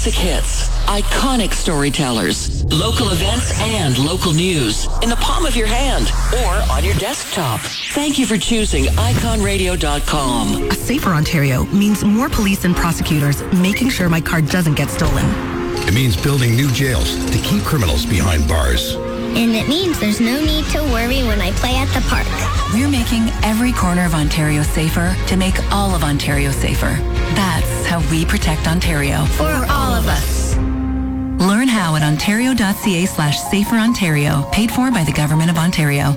classic hits, iconic storytellers, local events, and local news in the palm of your hand or on your desktop. Thank you for choosing iconradio.com. A safer Ontario means more police and prosecutors making sure my car doesn't get stolen. It means building new jails to keep criminals behind bars. And it means there's no need to worry when I play at the park. We're making every corner of Ontario safer to make all of Ontario safer. That's how we protect Ontario. For all of us. Learn how at ontario.ca/saferontario, paid for by the Government of Ontario.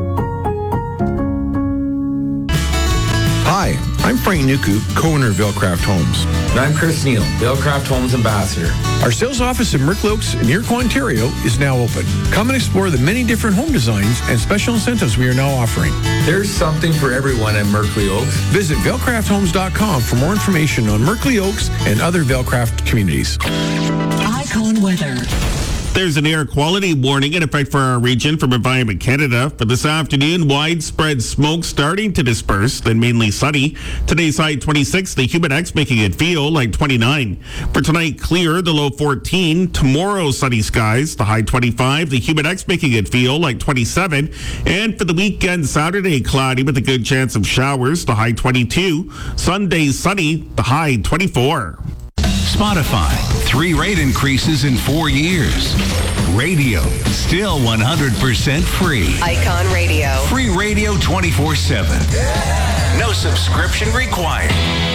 Hi, I'm Frank Nuku, co-owner of Vailcraft Homes. And I'm Chris Neal, Vailcraft Homes Ambassador. Our sales office in Merkley Oaks in Iroquois, Ontario is now open. Come and explore the many different home designs and special incentives we are now offering. There's something for everyone at Merkley Oaks. Visit vailcrafthomes.com for more information on Merkley Oaks and other Vailcraft communities. Icon weather. There's an air quality warning in effect for our region from Environment Canada. For this afternoon, widespread smoke starting to disperse, then mainly sunny. Today's high 26, the humid X making it feel like 29. For tonight, clear, the low 14. Tomorrow, sunny skies, the high 25. The humid X making it feel like 27. And for the weekend, Saturday, cloudy with a good chance of showers, the high 22. Sunday, sunny, the high 24. Spotify, 3 rate increases in 4 years. Radio, still 100% free. Icon Radio. Free radio 24/7. No subscription required.